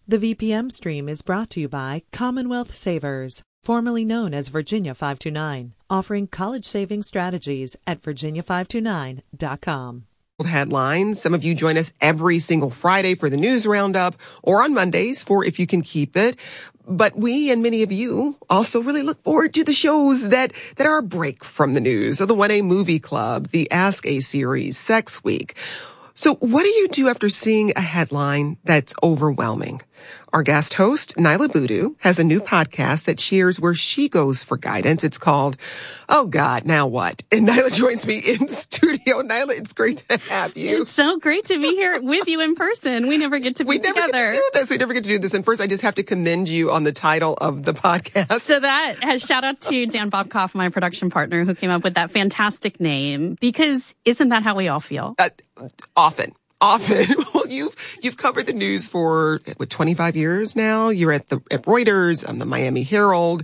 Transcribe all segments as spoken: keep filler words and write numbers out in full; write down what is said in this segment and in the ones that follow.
The V P M stream is brought to you by Commonwealth Savers, formerly known as Virginia five two nine, offering college saving strategies at virginia five two nine dot com. Headlines. Some of you join us every single Friday for the news roundup or on Mondays for If You Can Keep It. But we and many of you also really look forward to the shows that, that are a break from the news. So the one A Movie Club, the Ask A series, Sex Week. So what do you do after seeing a headline that's overwhelming? Our guest host, Niala Boodoo, has a new podcast that shares where she goes for guidance. It's called, Oh God, Now What? And Niala joins me in studio. Niala, it's great to have you. It's so great to be here with you in person. We never get to be we together. We never get to do this. We never get to do this. And first, I just have to commend you on the title of the podcast. So that has shout out to Dan Bobkoff, my production partner, who came up with that fantastic name, because isn't that how we all feel? Uh, often. Often. Well, you've, you've covered the news for, what, twenty-five years now? You're at the, at Reuters, um, the Miami Herald,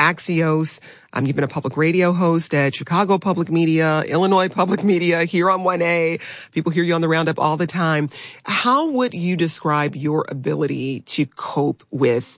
Axios. Um, you've been a public radio host at Chicago Public Media, Illinois Public Media, here on one A. People hear you on the roundup all the time. How would you describe your ability to cope with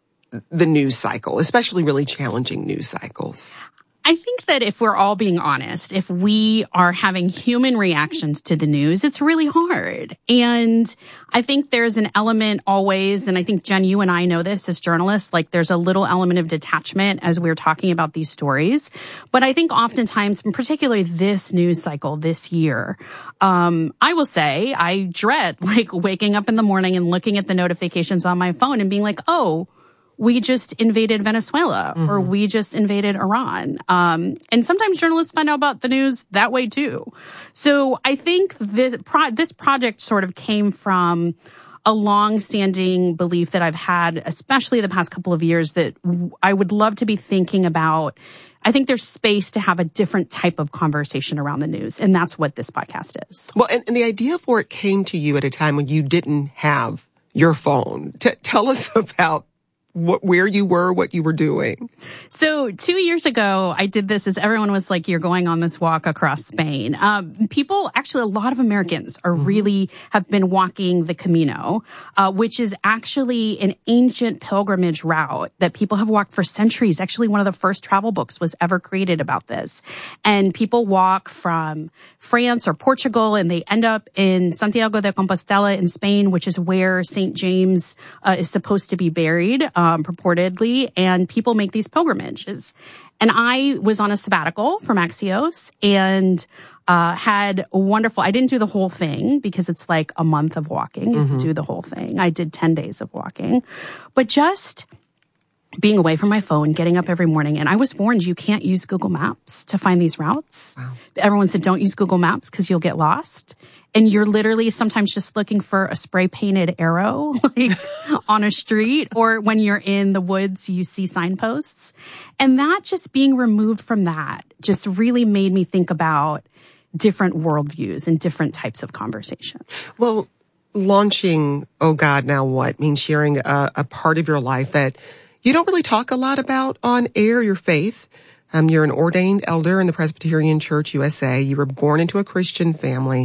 the news cycle, especially really challenging news cycles? I think that if we're all being honest, if we are having human reactions to the news, it's really hard. And I think there's an element always, and I think, Jen, you and I know this as journalists, like there's a little element of detachment as we're talking about these stories. But I think oftentimes, particularly this news cycle this year, um, I will say I dread like waking up in the morning and looking at the notifications on my phone and being like, oh, we just invaded Venezuela, mm-hmm. or we just invaded Iran. Um, and sometimes journalists find out about the news that way too. So I think this, pro- this project sort of came from a long-standing belief that I've had, especially the past couple of years, that I would love to be thinking about. I think there's space to have a different type of conversation around the news. And that's what this podcast is. Well, and, and the idea for it came to you at a time when you didn't have your phone. T- tell us about What, where you were, what you were doing. So two years ago, I did this as everyone was like, you're going on this walk across Spain. Um, people, actually, a lot of Americans are mm-hmm. really have been walking the Camino, uh, which is actually an ancient pilgrimage route that people have walked for centuries. Actually, one of the first travel books was ever created about this. And people walk from France or Portugal, and they end up in Santiago de Compostela in Spain, which is where Saint James uh, is supposed to be buried. Um, purportedly, and people make these pilgrimages. And I was on a sabbatical from Axios and uh, had a wonderful, I didn't do the whole thing because it's like a month of walking if mm-hmm. you do the whole thing. I did ten days of walking, but just being away from my phone, getting up every morning. And I was warned you can't use Google Maps to find these routes. Wow. Everyone said don't use Google Maps because you'll get lost. And you're literally sometimes just looking for a spray painted arrow like on a street, or when you're in the woods, you see signposts. And that just being removed from that just really made me think about different worldviews and different types of conversations. Well, launching Oh God, Now What means sharing a, a part of your life that you don't really talk a lot about on air, your faith. Um, you're an ordained elder in the Presbyterian Church U S A. You were born into a Christian family.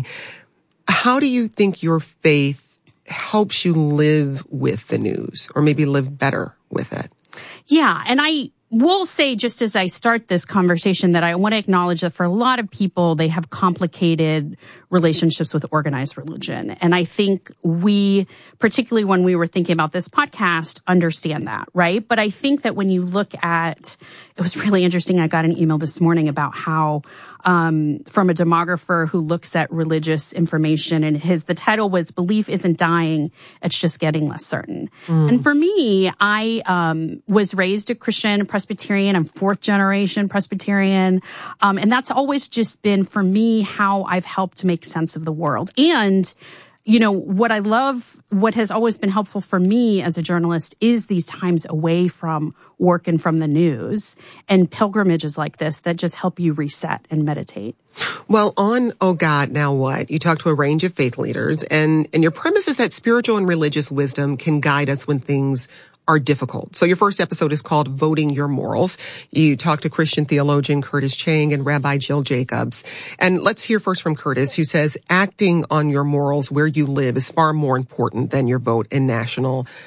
How do you think your faith helps you live with the news, or maybe live better with it? Yeah, and I will say, just as I start this conversation, that I want to acknowledge that for a lot of people, they have complicated relationships with organized religion. And I think we, particularly when we were thinking about this podcast, understand that, right? But I think that when you look at, it was really interesting. I got an email this morning about how, um, from a demographer who looks at religious information, and his, the title was Belief Isn't Dying, It's Just Getting Less Certain. Mm. And for me, I, um, was raised a Christian Presbyterian. I'm fourth generation Presbyterian. Um, and that's always just been for me how I've helped make sense of the world. And, you know, what I love, what has always been helpful for me as a journalist is these times away from work and from the news, and pilgrimages like this that just help you reset and meditate. Well, on Oh God, Now What? You talk to a range of faith leaders, and, and your premise is that spiritual and religious wisdom can guide us when things are difficult. So your first episode is called Voting Your Morals. You talk to Christian theologian Curtis Chang and Rabbi Jill Jacobs. And let's hear first from Curtis, who says acting on your morals where you live is far more important than your vote in national